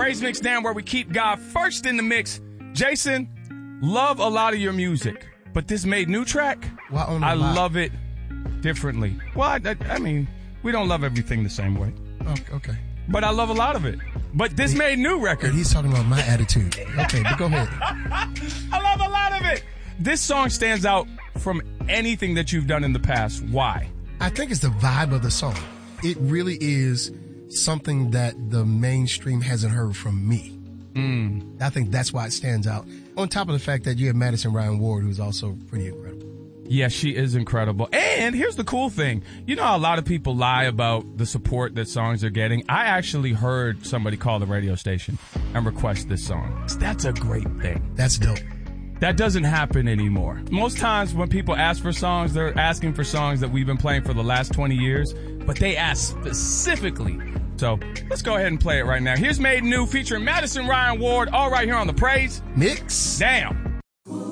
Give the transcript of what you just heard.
Praise Mix Down, where we keep God first in the mix. Jason, love a lot of your music, but this Made New track, I love it differently. Well, I mean, we don't love everything the same way. Okay. But I love a lot of it. But this Made New record. He's talking about my attitude. Okay, but go ahead. I love a lot of it. This song stands out from anything that you've done in the past. Why? I think it's the vibe of the song. It really is something that the mainstream hasn't heard from me. I think that's why it stands out. On top of the fact that you have Madison Ryan Ward, who's also pretty incredible. Yeah, she is incredible. And here's the cool thing. You know how a lot of people lie about the support that songs are getting? I actually heard somebody call the radio station and request this song. That's a great thing. That's dope. That doesn't happen anymore. Most times when people ask for songs, they're asking for songs that we've been playing for the last 20 years, but they ask specifically. So let's go ahead and play it right now. Here's Made New featuring Madison Ryan Ward, all right here on the Praise Mix Down.